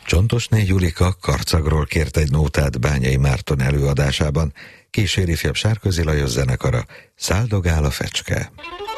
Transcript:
Csontosné Julika Karcagról kért egy nótát Bányai Márton előadásában, kíséri ifjabb Sárközi Lajos zenekara, Száldogál a fecske.